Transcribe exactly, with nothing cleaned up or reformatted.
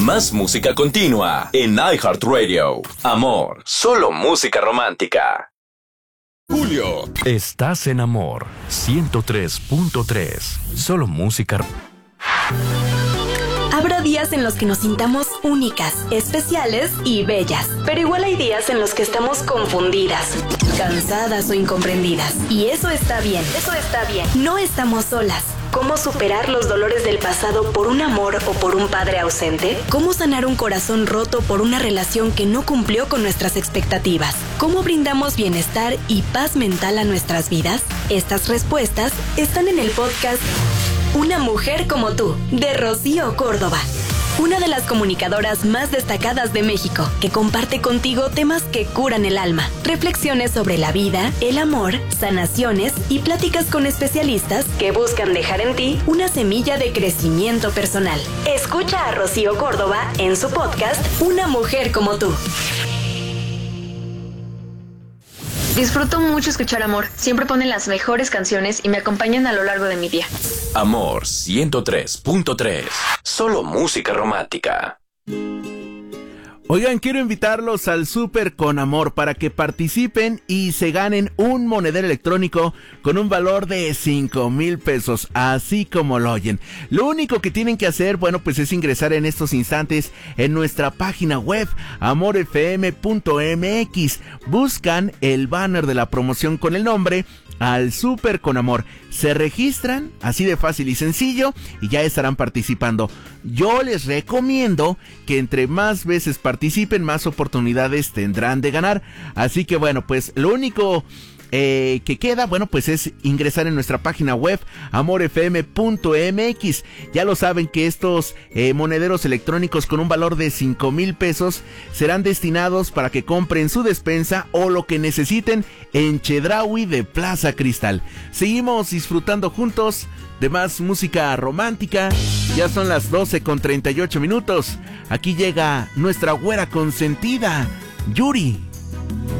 Más música continua en iHeartRadio. Amor, solo música romántica. Julio. Estás en Amor ciento tres punto tres. Solo música. Habrá días en los que nos sintamos únicas, especiales y bellas. Pero igual hay días en los que estamos confundidas, cansadas o incomprendidas. Y eso está bien, eso está bien. No estamos solas. ¿Cómo superar los dolores del pasado por un amor o por un padre ausente? ¿Cómo sanar un corazón roto por una relación que no cumplió con nuestras expectativas? ¿Cómo brindamos bienestar y paz mental a nuestras vidas? Estas respuestas están en el podcast Una mujer como tú, de Rocío Córdoba. Una de las comunicadoras más destacadas de México, que comparte contigo temas que curan el alma, reflexiones sobre la vida, el amor, sanaciones y pláticas con especialistas que buscan dejar en ti una semilla de crecimiento personal. Escucha a Rocío Córdoba en su podcast Una mujer como tú. Disfruto mucho escuchar Amor. Siempre ponen las mejores canciones y me acompañan a lo largo de mi día. Amor ciento tres punto tres. Solo música romántica. Oigan, quiero invitarlos al Súper con Amor para que participen y se ganen un monedero electrónico con un valor de cinco mil pesos, así como lo oyen. Lo único que tienen que hacer, bueno, pues es ingresar en estos instantes en nuestra página web, amor f m punto m x. Buscan el banner de la promoción con el nombre Al Súper con Amor. Se registran, así de fácil y sencillo, y ya estarán participando. Yo les recomiendo que entre más veces participen, más oportunidades tendrán de ganar. Así que bueno, pues lo único eh, que queda, bueno, pues es ingresar en nuestra página web, amor f m punto m x. Ya lo saben que estos eh, monederos electrónicos con un valor de cinco mil pesos serán destinados para que compren su despensa o lo que necesiten en Chedraui de Plaza Cristal. Seguimos disfrutando juntos de más música romántica. Ya son las doce con treinta y ocho minutos. Aquí llega nuestra güera consentida, Yuri.